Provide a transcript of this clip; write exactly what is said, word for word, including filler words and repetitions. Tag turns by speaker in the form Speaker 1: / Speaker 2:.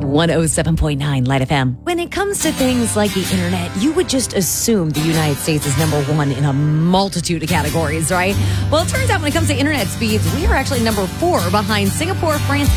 Speaker 1: one oh seven point nine Light F M. When it comes to things like the internet, you would just assume the United States is number one in a multitude of categories, right? Well, it turns out when it comes to internet speeds, we are actually number four behind Singapore, France,